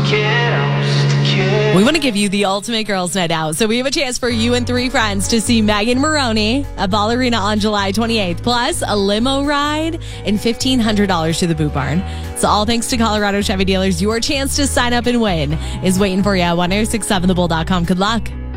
We want to give you the ultimate girls' night out. So we have a chance for you and 3 friends to see Megan Maroney at Ballerina on July 28th. Plus a limo ride and $1,500 to the Boot Barn. So all thanks to Colorado Chevy dealers. Your chance to sign up and win is waiting for you at 1067thebull.com. Good luck.